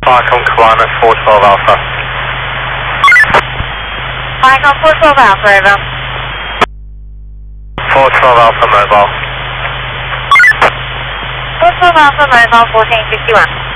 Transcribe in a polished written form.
Viacom Kiwana 412 Alpha. Viacom 412 Alpha, over. 412 Alpha mobile. 412 Alpha mobile 1461.